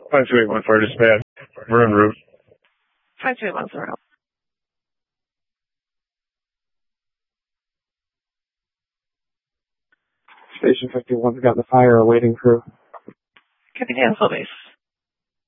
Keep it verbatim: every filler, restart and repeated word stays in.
five two eight one for dispatch. We're en route. five two eight one zero. Station fifty-one's got the fire awaiting crew. Copy, cancel base.